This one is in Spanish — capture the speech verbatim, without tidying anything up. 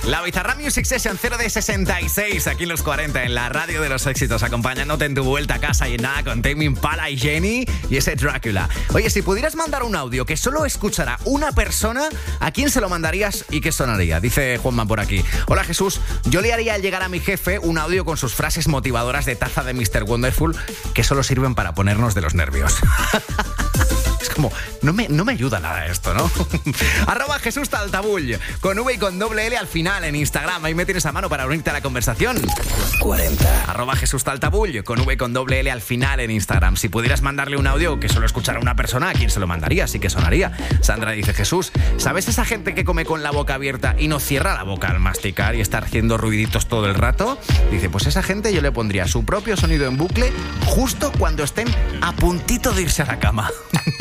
La Bizarra Music Session cero de sesenta y seis, aquí en los cuarenta, en la radio de los éxitos, acompañándote en tu vuelta a casa y nada, con Tame Impala y Jenny y ese Drácula. Oye, si pudieras mandar un audio que solo escuchará una persona, ¿a quién se lo mandarías y qué sonaría? Dice Juanma por aquí. Hola Jesús, yo le haría llegar a mi jefe un audio con sus frases motivadoras de taza de mister Wonderful que solo sirven para ponernos de los nervios. Es como, no me, no me ayuda nada esto, ¿no? Arroba Jesús Taltabull, con V y con doble L al final en Instagram. Ahí me tienes a mano para unirte a la conversación. cuarenta. Arroba Jesús Taltabull, con V y con doble L al final en Instagram. Si pudieras mandarle un audio que solo escuchara una persona, ¿a quién se lo mandaría? Así que sonaría. Sandra dice, Jesús, ¿sabes esa gente que come con la boca abierta y no cierra la boca al masticar y está haciendo ruiditos todo el rato? Dice, pues esa gente yo le pondría su propio sonido en bucle justo cuando estén a puntito de irse a la cama.